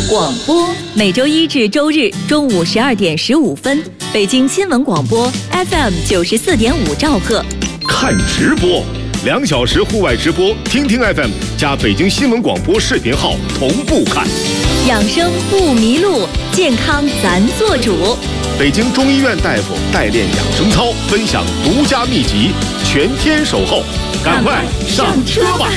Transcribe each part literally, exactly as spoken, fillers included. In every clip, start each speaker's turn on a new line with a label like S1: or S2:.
S1: 广播每周一至周日中午十二点十五分，北京新闻广播 F M 九十四点五兆赫。
S2: 看直播，两小时户外直播，听听 F M 加北京新闻广播视频号同步看。
S1: 养生不迷路，健康咱做主。
S2: 北京中医院大夫代练养生操，分享独家秘籍，全天守候，赶快上车吧！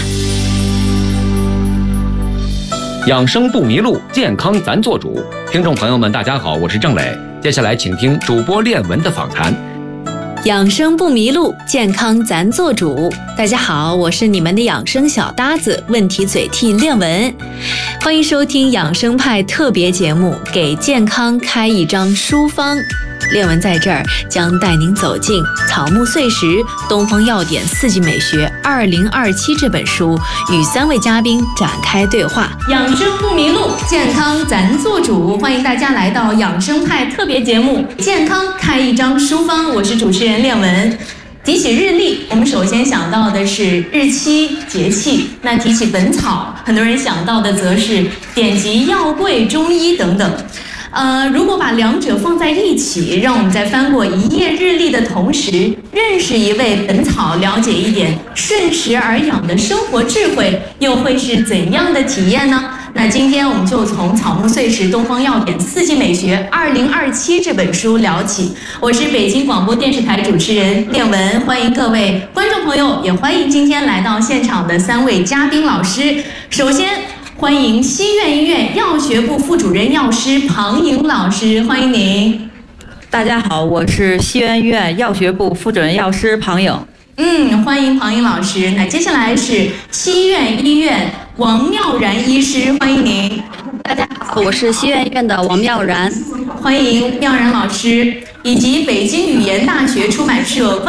S3: 养生不迷路，健康咱做主。听众朋友们，大家好，我是郑磊。接下来请听主播练文的访谈。
S4: 养生不迷路，健康咱做主。大家好，我是你们的养生小搭子，问题嘴替练文。欢迎收听养生派特别节目，给健康开一张书方。练文在这儿将带您走进草木碎石、东方药典、四季美学二零二七这本书，与三位嘉宾展开对话。养生不迷路，健康咱做主。欢迎大家来到养生派特别节目，健康开一张书方。我是主持人练文。提起日历，我们首先想到的是日期、节气。那提起本草，很多人想到的则是典籍、药柜、中医等等。呃，如果把两者放在一起，让我们在翻过一页日历的同时，认识一味本草，了解一点顺时而养的生活智慧，又会是怎样的体验呢？那今天我们就从《草木碎石东方药典四季美学二零二七》这本书聊起。我是北京广播电视台主持人练文，欢迎各位观众朋友，也欢迎今天来到现场的三位嘉宾老师。首先欢迎西苑医院药学部副主任药师庞颖老师，欢迎您。
S5: 大家好，我是西苑医院药学部副主任药师庞颖。
S4: 嗯，欢迎庞颖老师。那接下来是西苑医院王妙然医师，欢迎您。
S6: 大家好，我是西苑医院的王妙然，
S4: 欢迎妙然老师，以及北京语言大学出版社